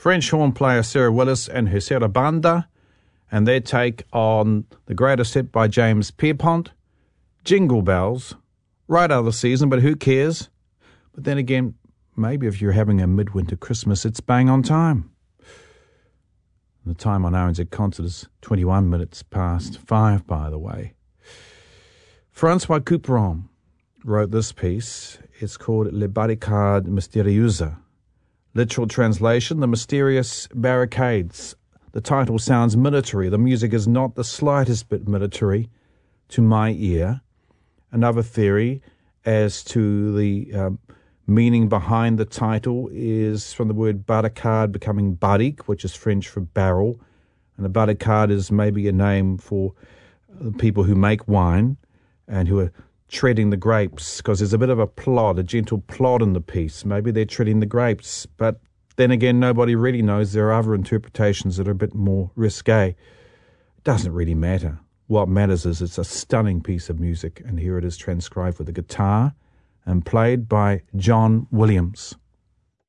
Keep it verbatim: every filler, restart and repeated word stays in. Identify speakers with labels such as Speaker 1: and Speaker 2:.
Speaker 1: French horn player Sarah Willis and her Sarabanda, and their take on the greatest hit by James Pierpont, Jingle Bells. Right out of the season, but who cares? But then again, maybe if you're having a midwinter Christmas, it's bang on time. The time on R N Z Concert is twenty-one minutes past five, by the way. Francois Couperin wrote this piece. It's called Les Barricades Mystérieuses. Literal translation, The Mysterious Barricades. The title sounds military. The music is not the slightest bit military to my ear. Another theory as to the um, meaning behind the title is from the word barricade becoming barrique, which is French for barrel. And a barricade is maybe a name for the people who make wine and who are treading the grapes, because there's a bit of a plod, a gentle plod in the piece. Maybe they're treading the grapes, but then again, nobody really knows. There are other interpretations that are a bit more risque. It doesn't really matter. What matters is it's a stunning piece of music, and here it is transcribed with a guitar and played by John Williams.